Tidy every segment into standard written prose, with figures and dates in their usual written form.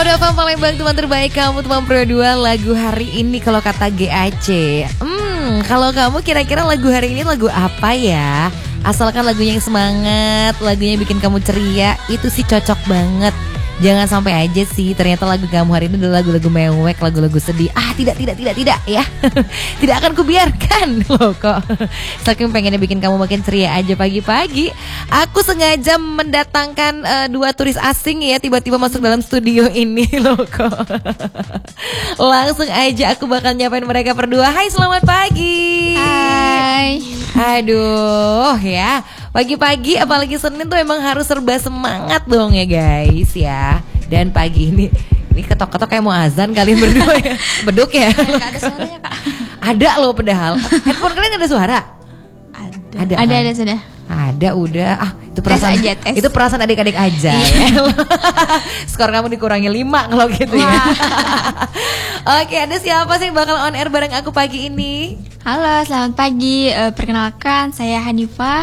Pro 2 Palembang, teman terbaik kamu, teman Pro 2. Lagu hari ini kalau kata GAC, kalau kamu kira-kira lagu hari ini lagu apa ya? Asalkan lagunya yang semangat, lagunya bikin kamu ceria, itu sih cocok banget. Jangan sampai aja sih ternyata lagu kamu hari ini adalah lagu-lagu mewek, lagu-lagu sedih. Tidak ya. Tidak akan kubiarkan loh kok. Saking pengennya bikin kamu makin ceria aja pagi-pagi, aku sengaja mendatangkan 2 turis asing ya, tiba-tiba masuk dalam studio ini loh kok. Langsung aja aku bakal nyapain mereka berdua. Hai, selamat pagi. Hai. Aduh ya, pagi-pagi apalagi Senin tuh emang harus serba semangat dong ya guys ya. Dan pagi ini ketok-ketok kayak mau azan kalian berdua ya. Beduk ya. Gak ada suaranya kak. Ada loh padahal. Handphone kalian ada suara? Ada. Ada sudah. Ada udah. Itu perasaan Tes aja, tes. Itu perasaan adik-adik aja ya. Skor kamu dikurangi 5 kalau gitu ya. Oke, ada siapa sih yang bakal on air bareng aku pagi ini? Halo, selamat pagi. Perkenalkan, saya Hanifah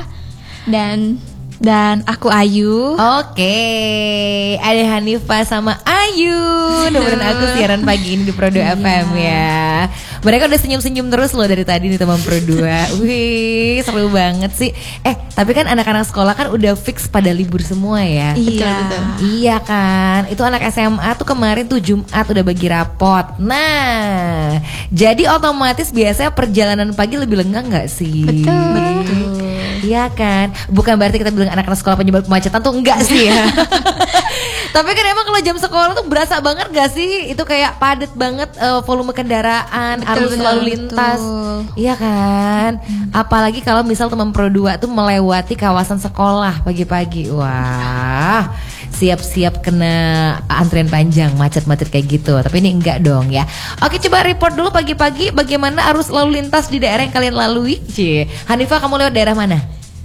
dan aku Ayu. Oke, ada Hanifah sama Ayu nemenin aku siaran pagi ini di Pro 2 FM ya. Mereka udah senyum-senyum terus loh dari tadi nih teman Pro 2. Wih, seru banget sih. Tapi kan anak-anak sekolah kan udah fix pada libur semua ya. Iya. Betul. Iya kan. Itu anak SMA tuh kemarin tuh Jumat udah bagi rapot. Nah, jadi otomatis biasanya perjalanan pagi lebih lenggang gak sih? Betul. Iya kan. Bukan berarti kita bilang anak-anak sekolah penyebab kemacetan tuh enggak sih ya. Tapi kan emang kalau jam sekolah tuh berasa banget gak sih? Itu kayak padat banget volume kendaraan, arus lalu lintas. Iya kan. Apalagi kalau misal teman Pro 2 tuh melewati kawasan sekolah pagi-pagi. Wah, siap-siap kena antrian panjang, macet-macet kayak gitu. Tapi ini enggak dong ya. Oke, coba report dulu pagi-pagi bagaimana arus lalu lintas di daerah yang kalian lalui. Hanifah, kamu lewat daerah mana?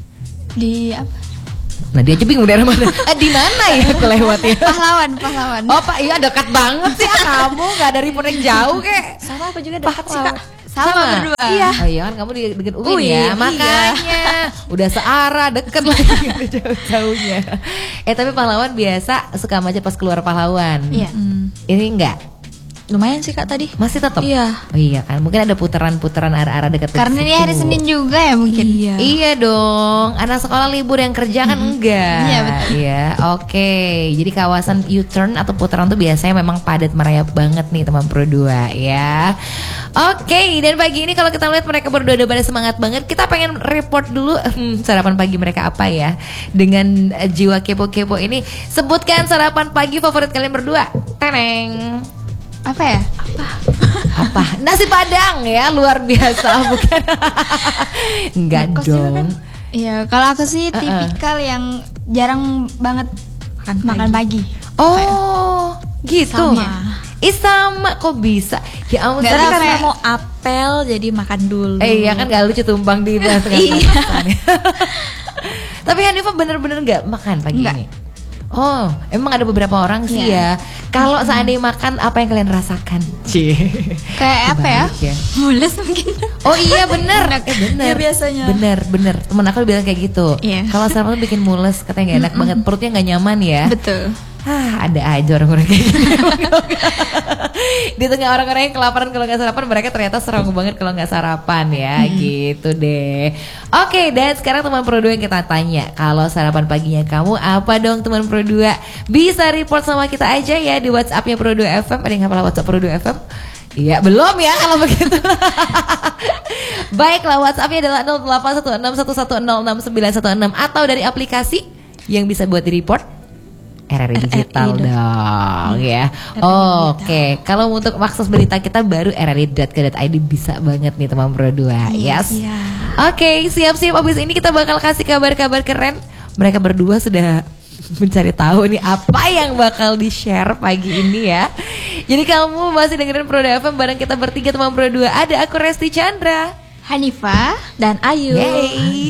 Di apa? Nah, dia aja bingung daerah mana. Di mana ya aku lewatnya? Pahlawan. Oh, Pak, iya dekat banget sih kamu, enggak ada report yang jauh kek. Sama apa juga dekat sih kak? Sama berdua. Iya. Oh iya kan kamu di dekat UIN ya. Makanya udah searah, deket lagi ada jauh-jauhnya. Tapi pahlawan biasa suka macet pas keluar pahlawan. Iya. Ini enggak. Lumayan sih kak tadi. Masih tetap? Iya. Oh iya kan. Mungkin ada putaran-putaran arah-arah dekat. Karena ini hari Senin juga ya mungkin. Iya dong. Anak sekolah libur yang kerja kan enggak. Iya betul. Iya. Oke. Jadi kawasan U-turn atau putaran tuh biasanya memang padat merayap banget nih teman Pro 2 ya. Oke. Dan pagi ini kalau kita lihat mereka berdua udah pada semangat banget. Kita pengen report dulu sarapan pagi mereka apa ya. Dengan jiwa kepo-kepo ini, sebutkan sarapan pagi favorit kalian berdua. Teneng. Apa ya? Apa? Nasi Padang ya, luar biasa bukan? Enggak dong. Iya, kalau aku sih tipikal yang jarang banget makan pagi. Oh, gitu. Sama. Kok bisa? Ya ampun, Gak tadi tahu, karena kayak mau apel jadi makan dulu. iya kan gak lucu tumpang di tengah-tengah. Tapi Hanifah bener-bener gak makan pagi ini? Oh, emang ada beberapa orang sih ya. Kalau seandainya makan, apa yang kalian rasakan? Kayak apa ya? Mules mungkin. Oh iya bener. Bener. Ya, biasanya. Bener. Temen aku bilang kayak gitu. Iya. Kalau sarapan tuh bikin mules, katanya gak enak banget, perutnya gak nyaman ya. Betul. Ada aja orang-orang kayak gitu. Di tengah orang-orang yang kelaparan kalau nggak sarapan, mereka ternyata serang banget kalau nggak sarapan ya. Gitu deh. Oke, dan sekarang teman Pro 2 yang kita tanya, kalau sarapan paginya kamu apa dong teman Pro 2? Bisa report sama kita aja ya di WhatsApp-nya Pro 2 FM. Ada yang hafal WhatsApp Pro 2 FM? Iya, belum ya kalau begitu. Baiklah, WhatsApp-nya adalah 081611066916 atau dari aplikasi yang bisa buat di report RRI Digital dong ya. Oke. Kalau untuk akses berita kita baru rri.co.id, bisa banget nih teman Pro 2. Yes. Oke, siap-siap abis ini kita bakal kasih kabar-kabar keren. Mereka berdua sudah mencari tahu nih apa yang bakal di-share pagi ini ya. Jadi kamu masih dengerin Pro 2 FM bareng kita bertiga teman Pro 2. Ada aku Resti Chandra, Hanifah dan Ayu. Yeay.